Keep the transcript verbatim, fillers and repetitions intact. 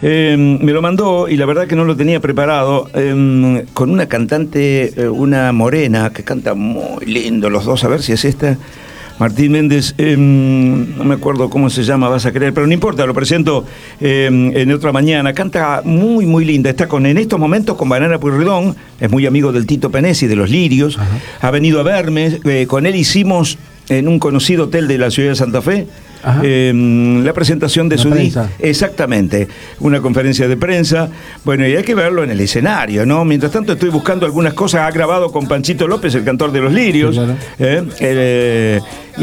Eh, me lo mandó y la verdad que no lo tenía preparado, eh, con una cantante, eh, una morena, que canta muy lindo, los dos, a ver si es esta, Martín Méndez, eh, no me acuerdo cómo se llama, vas a creer, pero no importa, lo presento eh, en otra mañana. Canta muy, muy linda. Está con, en estos momentos con Banana Pueyrredón, es muy amigo del Tito Penesi, de Los Lirios. Ajá. Ha venido a verme, eh, con él hicimos en un conocido hotel de la ciudad de Santa Fe eh, la presentación de la su disco. Exactamente, una conferencia de prensa. Bueno, y hay que verlo en el escenario, ¿no? Mientras tanto estoy buscando algunas cosas. Ha grabado con Panchito López, el cantor de Los Lirios. Sí, claro. eh, eh,